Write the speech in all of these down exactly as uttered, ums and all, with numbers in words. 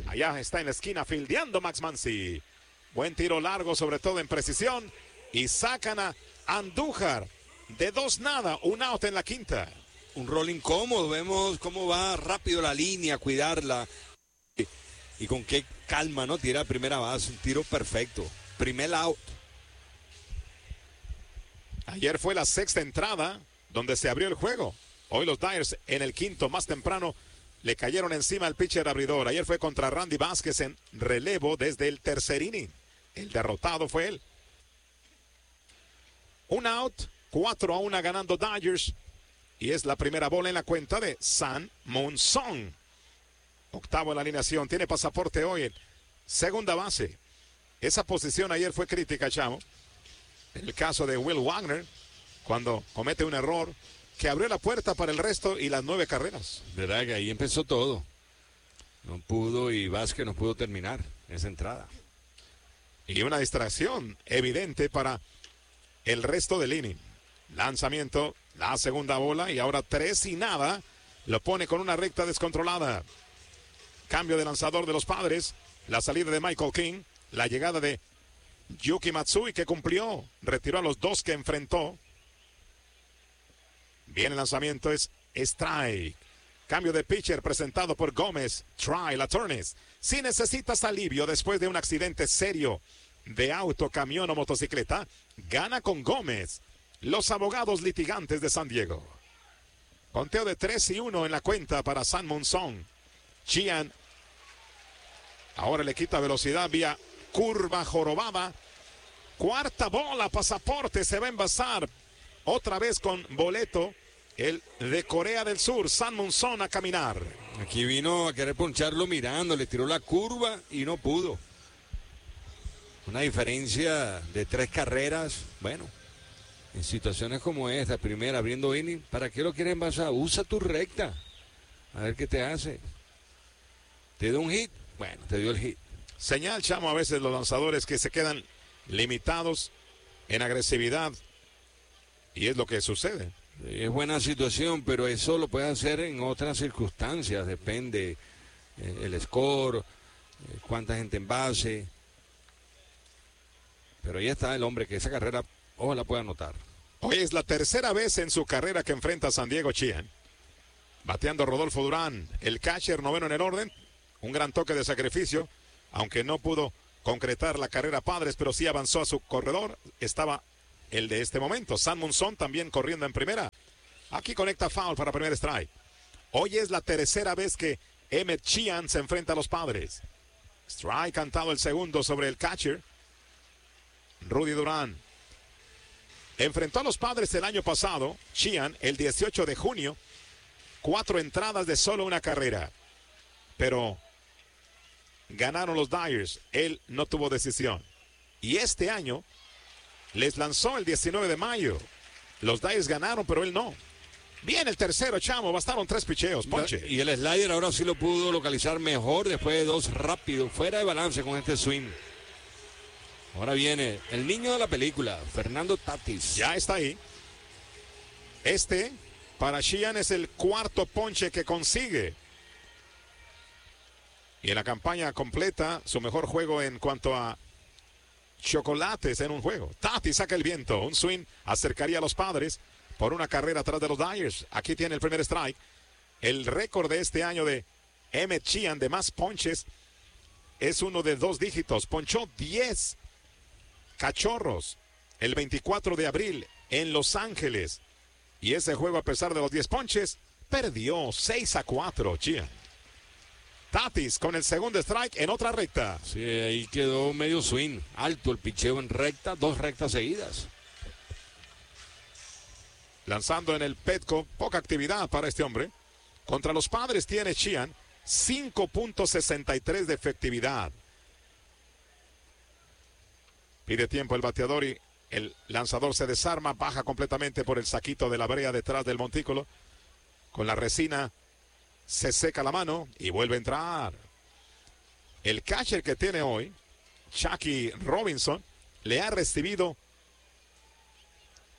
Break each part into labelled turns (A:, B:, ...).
A: Allá está en la esquina fildeando Max Muncy. Buen tiro largo, sobre todo en precisión. Y sacan a Andújar de dos nada, un out en la quinta.
B: Un rol incómodo, vemos cómo va rápido la línea, cuidarla. Y, y con qué calma, ¿no? Tira a primera base, un tiro perfecto. Primer out.
A: Ayer fue la sexta entrada donde se abrió el juego. Hoy los Dyers en el quinto más temprano le cayeron encima al pitcher abridor. Ayer fue contra Randy Vázquez en relevo desde el tercer inning. El derrotado fue él. Un out, cuatro a uno ganando Dodgers. Y es la primera bola en la cuenta de San Moon Song. Octavo en la alineación. Tiene pasaporte hoy en segunda base. Esa posición ayer fue crítica, chamo. En el caso de Will Wagner, cuando comete un error que abrió la puerta para el resto y las nueve carreras.
B: Verdad que ahí empezó todo. No pudo y Vázquez no pudo terminar esa entrada.
A: Y una distracción evidente para el resto del inning. Lanzamiento, la segunda bola y ahora tres y nada. Lo pone con una recta descontrolada. Cambio de lanzador de los Padres. La salida de Michael King. La llegada de Yuki Matsui que cumplió. Retiró a los dos que enfrentó. Bien, el lanzamiento es strike. Cambio de pitcher presentado por Gómez. Try la Turnes. Si necesitas alivio después de un accidente serio de auto, camión o motocicleta, gana con Gómez. Los abogados litigantes de San Diego. Conteo de tres y uno en la cuenta para San Moon Song. Chian ahora le quita velocidad vía curva jorobada. Cuarta bola, pasaporte, se va a envasar. Otra vez con boleto. El de Corea del Sur, San Moon Song a caminar.
B: Aquí vino a querer poncharlo mirando, le tiró la curva y no pudo. Una diferencia de tres carreras, bueno, en situaciones como esta, primera abriendo inning, ¿para qué lo quieren envasar? Usa tu recta, a ver qué te hace. ¿Te dio un hit? Bueno, te dio el hit.
A: Señal, chamo, a veces los lanzadores que se quedan limitados en agresividad. Y es lo que sucede.
B: Es buena situación, pero eso lo puede hacer en otras circunstancias. Depende eh, el score, eh, cuánta gente en base. Pero ahí está el hombre que esa carrera, ojalá pueda anotar.
A: Hoy es la tercera vez en su carrera que enfrenta a San Diego Chian. Bateando Rodolfo Durán, el catcher noveno en el orden. Un gran toque de sacrificio, aunque no pudo concretar la carrera Padres, pero sí avanzó a su corredor. Estaba el de este momento. San Moon Song también corriendo en primera. Aquí conecta foul para primer strike. Hoy es la tercera vez que Emmett Sheehan se enfrenta a los Padres. Strike cantado el segundo sobre el catcher. Rudy Durán. Enfrentó a los Padres el año pasado. Sheehan el dieciocho de junio. Cuatro entradas de solo una carrera. Pero ganaron los Dyers. Él no tuvo decisión. Y este año les lanzó el diecinueve de mayo. Los Dyers ganaron, pero él no. Bien, el tercero, chamo. Bastaron tres picheos. Ponche.
B: Y el slider ahora sí lo pudo localizar mejor después de dos rápidos. Fuera de balance con este swing. Ahora viene el niño de la película, Fernando Tatis.
A: Ya está ahí. Este, para Sheehan, es el cuarto ponche que consigue. Y en la campaña completa, su mejor juego en cuanto a chocolates en un juego. Tatis saca el viento. Un swing acercaría a los Padres por una carrera atrás de los Dyers. Aquí tiene el primer strike. El récord de este año de Emmett Sheehan de más ponches es uno de dos dígitos. Ponchó diez cachorros el veinticuatro de abril en Los Ángeles. Y ese juego, a pesar de los diez ponches, perdió seis a cuatro. Sheehan. Tatis con el segundo strike en otra recta.
B: Sí, ahí quedó medio swing. Alto el picheo en recta, dos rectas seguidas.
A: Lanzando en el Petco, poca actividad para este hombre. Contra los Padres tiene Sheehan cinco punto sesenta y tres de efectividad. Pide tiempo el bateador y el lanzador se desarma, baja completamente por el saquito de la brea detrás del montículo. Con la resina se seca la mano y vuelve a entrar. El catcher que tiene hoy, Chucky Robinson, le ha recibido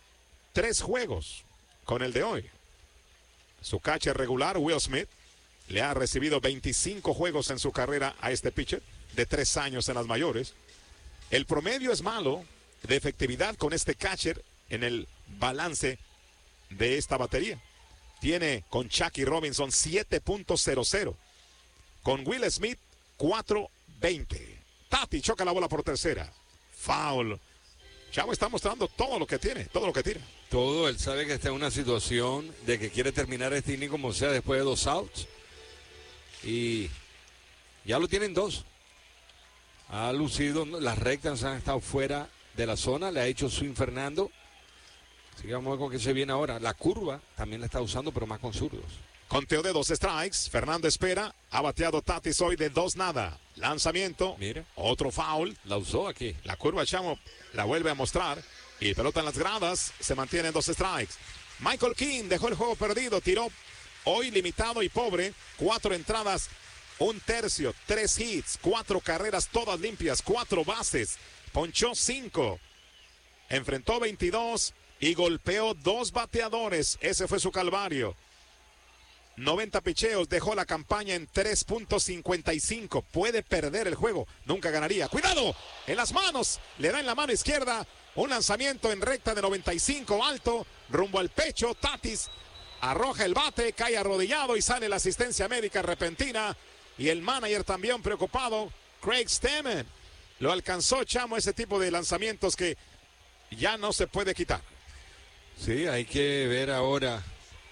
A: tres juegos con el de hoy. Su catcher regular, Will Smith, le ha recibido veinticinco juegos en su carrera a este pitcher de tres años en las mayores. El promedio es malo de efectividad con este catcher en el balance de esta batería. Tiene con Jackie Robinson siete punto cero cero. Con Will Smith cuatro veinte. Tati choca la bola por tercera. Foul. Chavo está mostrando todo lo que tiene, todo lo que tira.
B: Todo, él sabe que está en una situación de que quiere terminar este inning como sea después de dos outs. Y ya lo tienen dos. Ha lucido, las rectas han estado fuera de la zona, le ha hecho swing Fernando. Así que vamos a ver con qué se viene ahora. La curva también la está usando, pero más con zurdos.
A: Conteo de dos strikes. Fernando espera. Ha bateado Tatis hoy de dos nada. Lanzamiento.
B: Mira.
A: Otro foul.
B: La usó aquí.
A: La curva, Chamo, la vuelve a mostrar. Y pelota en las gradas. Se mantiene en dos strikes. Michael King dejó el juego perdido. Tiró hoy limitado y pobre. Cuatro entradas. Un tercio. Tres hits. Cuatro carreras todas limpias. Cuatro bases. Ponchó cinco. Enfrentó veintidós. Y golpeó dos bateadores. Ese fue su calvario. noventa picheos, dejó la campaña en tres punto cincuenta y cinco. Puede perder el juego, nunca ganaría. ¡Cuidado! En las manos, le da en la mano izquierda. Un lanzamiento en recta de noventa y cinco, alto, rumbo al pecho. Tatis arroja el bate, cae arrodillado y sale la asistencia médica repentina. Y el manager también preocupado, Craig Stammen. Lo alcanzó, Chamo, ese tipo de lanzamientos que ya no se puede quitar.
B: Sí, hay que ver ahora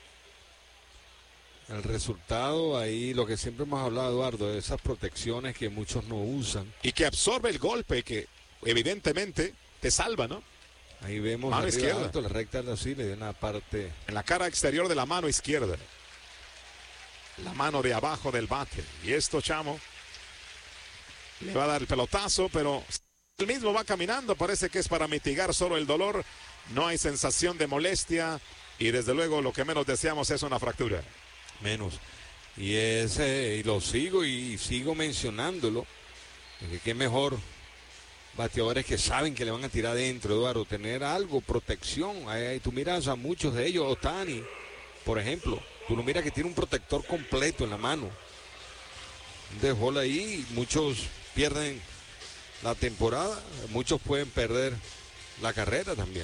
B: el resultado, ahí lo que siempre hemos hablado, Eduardo, de esas protecciones que muchos no usan.
A: Y que absorbe el golpe, que evidentemente te salva, ¿no?
B: Ahí vemos
A: mano izquierda.
B: Alto, la recta así, le dio una parte.
A: En la cara exterior de la mano izquierda. La mano de abajo del bate. Y esto, Chamo, le va a dar el pelotazo, pero él mismo va caminando. Parece que es para mitigar solo el dolor. No hay sensación de molestia. Y desde luego lo que menos deseamos es una fractura.
B: Menos. Y ese, y lo sigo y sigo mencionándolo. Que qué mejor bateadores que saben que le van a tirar adentro, Eduardo, tener algo, protección. Ahí, tú miras a muchos de ellos, Ohtani, por ejemplo, tú lo miras que tiene un protector completo en la mano. Dejó ahí, muchos pierden la temporada, muchos pueden perder la carrera también.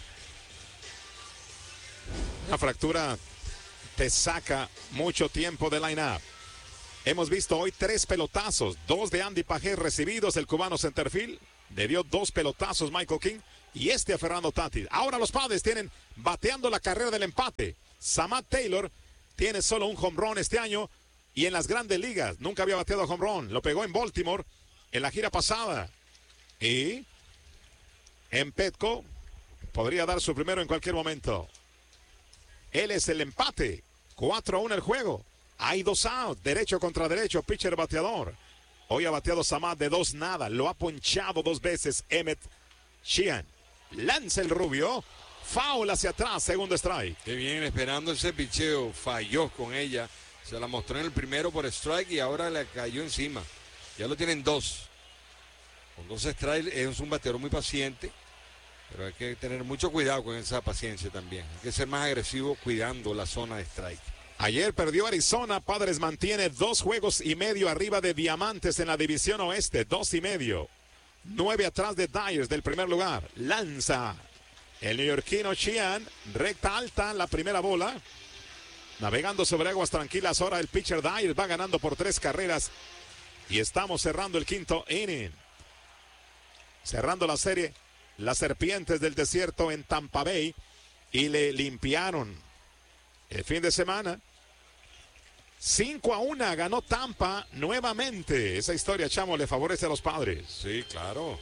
A: La fractura te saca mucho tiempo de line-up. Hemos visto hoy tres pelotazos, dos de Andy Pajés recibidos, el cubano centerfield, le dio dos pelotazos Michael King y este a Fernando Tatis. Ahora los Padres tienen bateando la carrera del empate. Samad Taylor tiene solo un home run este año y en las grandes ligas nunca había bateado home run. Lo pegó en Baltimore en la gira pasada. Y en Petco podría dar su primero en cualquier momento. Él es el empate. cuatro a uno el juego. Hay dos outs, derecho contra derecho, pitcher bateador. Hoy ha bateado Samad de dos nada, lo ha ponchado dos veces Emmett Sheehan. Lanza el rubio, foul hacia atrás, segundo strike.
B: Qué bien, esperando ese picheo, falló con ella. Se la mostró en el primero por strike y ahora le cayó encima. Ya lo tienen dos. Con dos strikes es un bateador muy paciente, pero hay que tener mucho cuidado con esa paciencia también. Hay que ser más agresivo cuidando la zona de strike.
A: Ayer perdió Arizona, Padres mantiene dos juegos y medio arriba de Diamantes en la división oeste, dos y medio. Nueve atrás de Dyers del primer lugar. Lanza el neoyorquino Sheehan, recta alta, la primera bola. Navegando sobre aguas tranquilas, ahora el pitcher Dyers va ganando por tres carreras. Y estamos cerrando el quinto inning. Cerrando la serie, las Serpientes del Desierto en Tampa Bay. Y le limpiaron el fin de semana. cinco a uno ganó Tampa nuevamente. Esa historia, Chamo, le favorece a los Padres.
B: Sí, claro.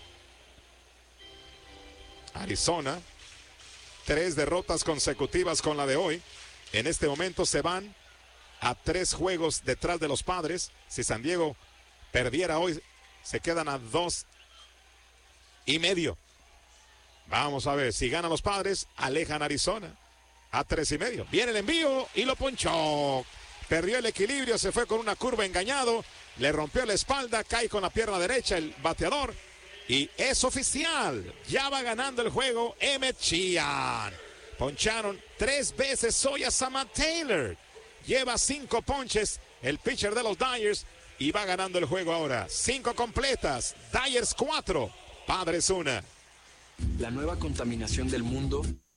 A: Arizona, tres derrotas consecutivas con la de hoy. En este momento se van a tres juegos detrás de los Padres. Si San Diego perdiera hoy, se quedan a dos y medio. Vamos a ver, si ganan los Padres, alejan a Arizona a tres y medio. Viene el envío y lo ponchó. Perdió el equilibrio, se fue con una curva engañado, le rompió la espalda, cae con la pierna derecha el bateador. Y es oficial, ya va ganando el juego Emmett Sheehan. Poncharon tres veces hoy a Samad Taylor. Lleva cinco ponches el pitcher de los Dyers y va ganando el juego ahora. Cinco completas. Dyers cuatro. Padres una.
C: La nueva contaminación del mundo